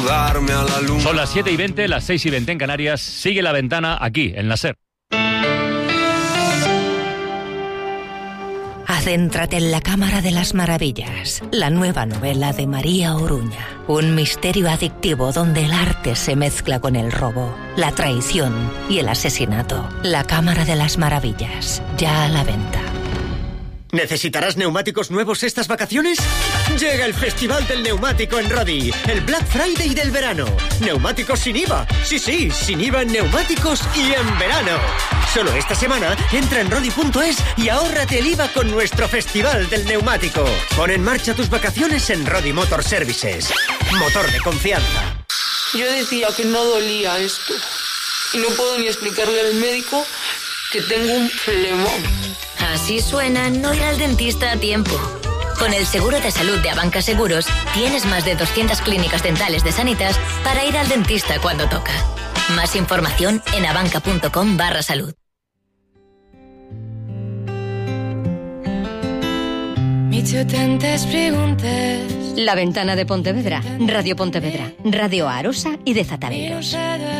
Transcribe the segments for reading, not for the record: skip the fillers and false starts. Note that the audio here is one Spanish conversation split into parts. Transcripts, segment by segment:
mudarme a la luna. Son las 7:20, las 6:20 en Canarias. Sigue La Ventana aquí, en la SER. Adéntrate en la Cámara de las Maravillas, la nueva novela de María Oruña. Un misterio adictivo donde el arte se mezcla con el robo, la traición y el asesinato. La Cámara de las Maravillas, ya a la venta. ¿Necesitarás neumáticos nuevos estas vacaciones? Llega el Festival del Neumático en Rodi, el Black Friday del verano. Neumáticos sin IVA. Sí, sin IVA en neumáticos y en verano. Solo esta semana entra en rodi.es y ahórrate el IVA con nuestro Festival del Neumático. Pon en marcha tus vacaciones en Rodi Motor Services. Motor de confianza. Yo decía que no dolía esto y no puedo ni explicarle al médico que tengo un flemón. Así suena no ir al dentista a tiempo. Con el seguro de salud de Abanca Seguros, tienes más de 200 clínicas dentales de Sanitas para ir al dentista cuando toca. Más información en abanca.com/salud. La Ventana de Pontevedra, Radio Pontevedra, Radio Arosa y de Zatareiros.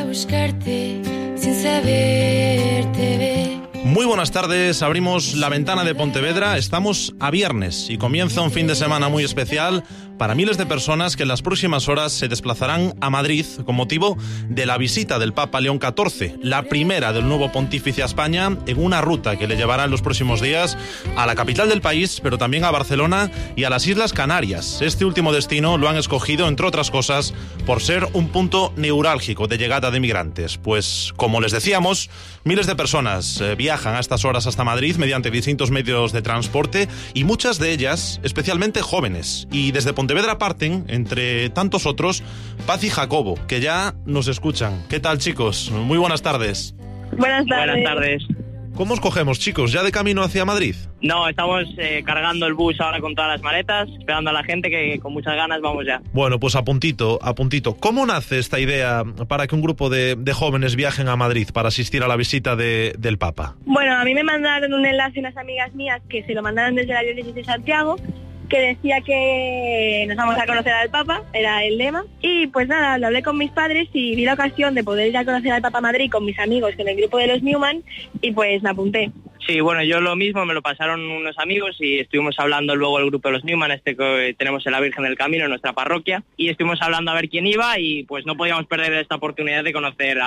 Muy buenas tardes, abrimos La Ventana de Pontevedra, estamos a viernes y comienza un fin de semana muy especial para miles de personas que en las próximas horas se desplazarán a Madrid con motivo de la visita del Papa León XIV, la primera del nuevo pontífice a España, en una ruta que le llevará en los próximos días a la capital del país, pero también a Barcelona y a las Islas Canarias. Este último destino lo han escogido, entre otras cosas, por ser un punto neurálgico de llegada de migrantes. Pues, como les decíamos, miles de personas viajan a estas horas hasta Madrid mediante distintos medios de transporte y muchas de ellas, especialmente jóvenes. Y desde Pontevedra parten, entre tantos otros, Paz y Jacobo, que ya nos escuchan. ¿Qué tal, chicos? Muy buenas tardes. Buenas tardes. Buenas tardes. ¿Cómo os cogemos, chicos? ¿Ya de camino hacia Madrid? No, estamos cargando el bus ahora con todas las maletas, esperando a la gente que con muchas ganas vamos ya. Bueno, pues a puntito. ¿Cómo nace esta idea para que un grupo de jóvenes viajen a Madrid para asistir a la visita del Papa? Bueno, a mí me mandaron un enlace unas amigas mías que se lo mandaron desde la diócesis de Santiago, que decía que nos vamos a conocer al Papa, era el lema, y pues nada, lo hablé con mis padres y vi la ocasión de poder ir a conocer al Papa a Madrid con mis amigos, con el grupo de los Newman, y pues me apunté. Sí, bueno, yo lo mismo, me lo pasaron unos amigos y estuvimos hablando luego el grupo de los Newman, que tenemos en la Virgen del Camino, en nuestra parroquia, y estuvimos hablando a ver quién iba y pues no podíamos perder esta oportunidad de conocer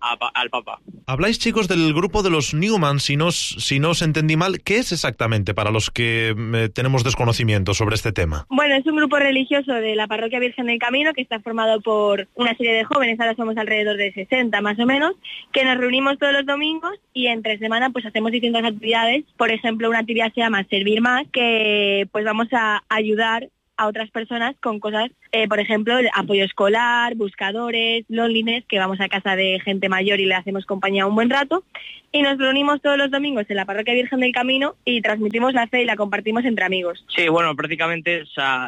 al Papa. Habláis, chicos, del grupo de los Newman, si no os entendí mal, ¿qué es exactamente para los que tenemos desconocimiento sobre este tema? Bueno, es un grupo religioso de la parroquia Virgen del Camino que está formado por una serie de jóvenes, ahora somos alrededor de 60 más o menos, que nos reunimos todos los domingos y entre semana pues hacemos distintas actividades. Por ejemplo, una actividad se llama Servir Más, que pues vamos a ayudar a otras personas con cosas, por ejemplo, apoyo escolar, buscadores, loneliness, que vamos a casa de gente mayor y le hacemos compañía un buen rato, y nos reunimos todos los domingos en la parroquia Virgen del Camino y transmitimos la fe y la compartimos entre amigos. Sí, bueno, prácticamente,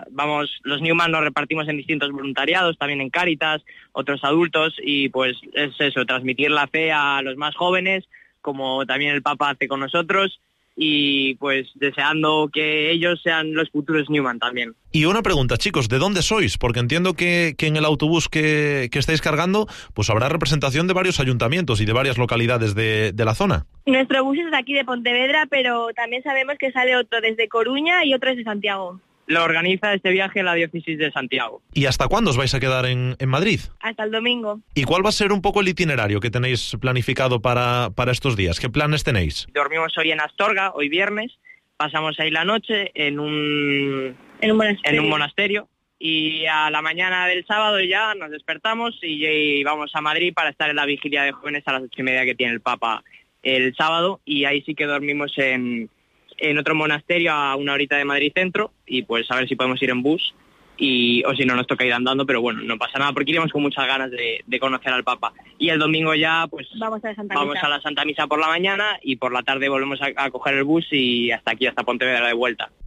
los Newman nos repartimos en distintos voluntariados, también en Cáritas, otros adultos, y pues es eso, transmitir la fe a los más jóvenes, como también el Papa hace con nosotros, y pues deseando que ellos sean los futuros Newman también. Y una pregunta, chicos, ¿de dónde sois? Porque entiendo que en el autobús que estáis cargando, pues habrá representación de varios ayuntamientos y de varias localidades de la zona. Nuestro bus es de aquí de Pontevedra, pero también sabemos que sale otro desde Coruña y otro desde Santiago. Lo organiza este viaje la diócesis de Santiago. ¿Y hasta cuándo os vais a quedar en Madrid? Hasta el domingo. ¿Y cuál va a ser un poco el itinerario que tenéis planificado para estos días? ¿Qué planes tenéis? Dormimos hoy en Astorga, hoy viernes, pasamos ahí la noche en un monasterio y a la mañana del sábado ya nos despertamos y vamos a Madrid para estar en la vigilia de jóvenes a las 8:30 que tiene el Papa el sábado, y ahí sí que dormimos en otro monasterio a una horita de Madrid Centro, y pues a ver si podemos ir en bus, o si no nos toca ir andando, pero bueno, no pasa nada porque iremos con muchas ganas de conocer al Papa. Y el domingo ya pues vamos a la Santa Misa por la mañana y por la tarde volvemos a coger el bus y hasta aquí, hasta Pontevedra de vuelta.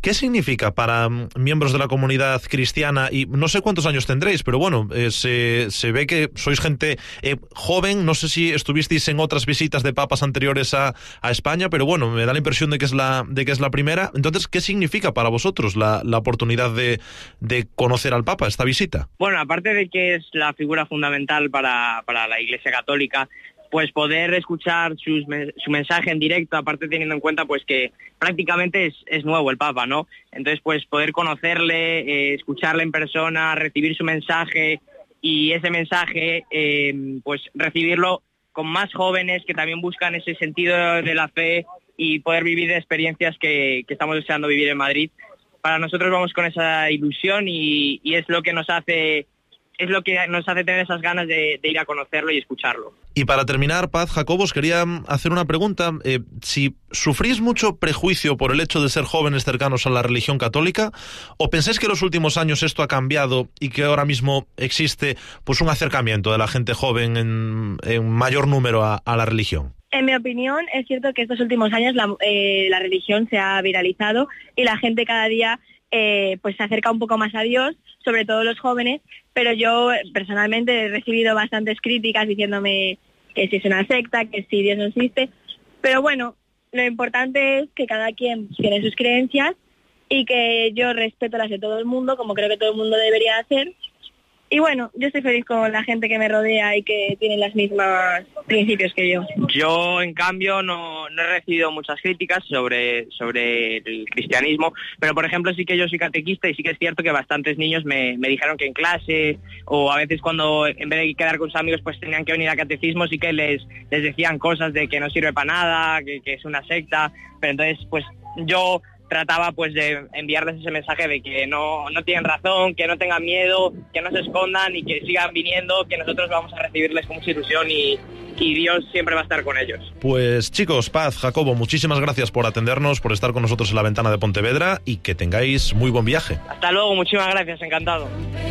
¿Qué significa para miembros de la comunidad cristiana? Y no sé cuántos años tendréis, pero bueno, se ve que sois gente joven. No sé si estuvisteis en otras visitas de papas anteriores a España, pero bueno, me da la impresión de que es la primera. Entonces, ¿qué significa para vosotros la oportunidad de conocer al Papa, esta visita? Bueno, aparte de que es la figura fundamental para la Iglesia Católica, pues poder escuchar su mensaje en directo, aparte teniendo en cuenta pues que prácticamente es nuevo el Papa, ¿no? Entonces pues poder conocerle, escucharle en persona, recibir su mensaje y ese mensaje pues recibirlo con más jóvenes que también buscan ese sentido de la fe y poder vivir experiencias que estamos deseando vivir en Madrid. Para nosotros vamos con esa ilusión y es lo que nos hace tener esas ganas de ir a conocerlo y escucharlo. Y para terminar, Paz, Jacobo, os quería hacer una pregunta. Si sufrís mucho prejuicio por el hecho de ser jóvenes cercanos a la religión católica, ¿o pensáis que en los últimos años esto ha cambiado y que ahora mismo existe pues un acercamiento de la gente joven en mayor número a la religión? En mi opinión, es cierto que estos últimos años la religión se ha viralizado y la gente cada día pues se acerca un poco más a Dios, sobre todo los jóvenes, pero yo personalmente he recibido bastantes críticas diciéndome que si es una secta, que si Dios no existe, pero bueno, lo importante es que cada quien tiene sus creencias y que yo respeto las de todo el mundo, como creo que todo el mundo debería hacer. Y bueno, yo estoy feliz con la gente que me rodea y que tiene los mismos principios que yo. Yo, en cambio, no he recibido muchas críticas sobre el cristianismo, pero, por ejemplo, sí que yo soy catequista y sí que es cierto que bastantes niños me dijeron que en clase o a veces cuando en vez de quedar con sus amigos pues tenían que venir a catecismo, sí que les decían cosas de que no sirve para nada, que es una secta, pero entonces pues yo trataba pues de enviarles ese mensaje de que no tienen razón, que no tengan miedo, que no se escondan y que sigan viniendo, que nosotros vamos a recibirles con mucha ilusión y Dios siempre va a estar con ellos. Pues chicos, Paz, Jacobo, muchísimas gracias por atendernos, por estar con nosotros en la Ventana de Pontevedra y que tengáis muy buen viaje. Hasta luego, muchísimas gracias, encantado.